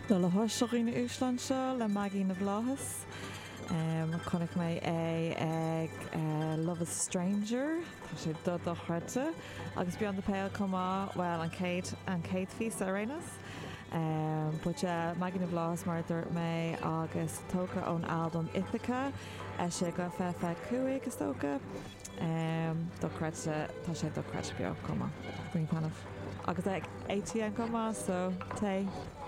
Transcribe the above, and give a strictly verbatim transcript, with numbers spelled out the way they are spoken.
Le le thoisteoirí na Úsland seo le Maggie na Bláthas. Um, Connic mé é ag uh, Love is a Stranger, tá sé do do chuirte, agus beyond the pale comá, well, an Kate an Kate fís a rénas. Um, but uh, Maggie na Bláthas mar dúirt mé agus tóca ón album Ithaca, é sé go fe fe cuaig is tóca. Um, do chuirte, tá sé do chuirte beo comá. Bring panmh. Agus ag A T M comá, so, té.